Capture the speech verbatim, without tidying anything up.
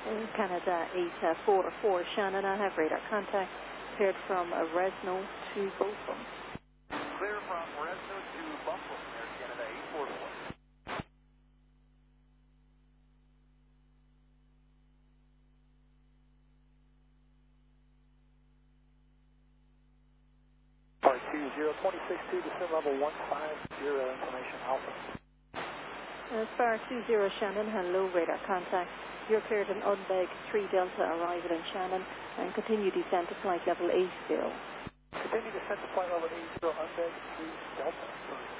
In Canada eight four four Shannon, I have radar contact. Cleared from uh, Resno to Buffalo. Clear from Resno to Buffalo, Air Canada eight four four. Part two zero two six two, descend level one five zero, information Alpha. Uh, Spar two zero Shannon, hello, radar contact. You're cleared in Udbeg three Delta, arrival in Shannon, and continue descent to flight level eight zero. Continue descent to flight level eight zero, Udbeg three Delta.